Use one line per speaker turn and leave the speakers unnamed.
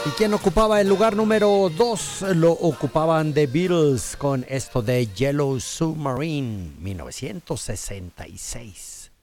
¿Y quién ocupaba el lugar número 2? Lo ocupaban The Beatles con esto de Yellow Submarine, 1966.